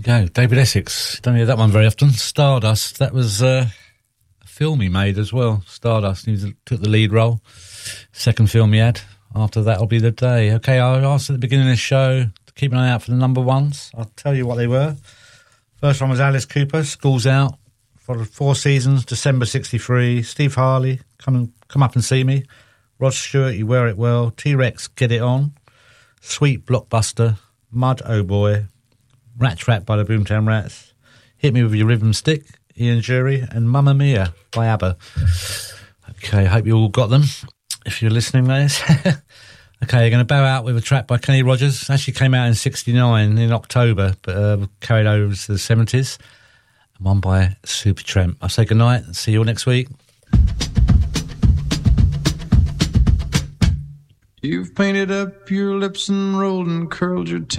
go. David Essex. Don't hear that one very often. Stardust. That was a film he made as well. Stardust. He took the lead role. Second film he had. After That'll Be the Day. Okay, I asked at the beginning of the show to keep an eye out for the number ones. I'll tell you what they were. First one was Alice Cooper, School's Out. For 4 seasons, December 63. Steve Harley, Come Up and See Me. Rod Stewart, You Wear It Well. T-Rex, Get It On. Sweet Blockbuster. Mud, Oh Boy. Rat Trap by the Boomtown Rats. Hit Me With Your Rhythm Stick, Ian Jury. And Mamma Mia by ABBA. Okay, hope you all got them. If you're listening, guys. Okay, you're going to bow out with a track by Kenny Rogers. Actually came out in 69 in October, but carried over to the 70s. And one by Supertramp. I'll say goodnight and see you all next week. You've painted up your lips and rolled and curled your